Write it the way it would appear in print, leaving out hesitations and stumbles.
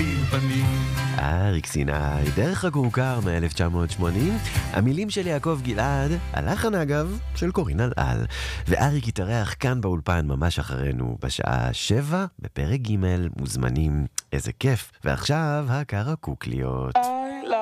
פנים. אריק סיני, דרך הכורכר מ-1980, המילים של יעקב גלעד, הלחן אגב של קורין אלעל. ואריק יתארח כאן באולפן ממש אחרינו בשעה 7 בפרק ג'. מוזמנים, איזה כיף. ועכשיו הקרקוקליות.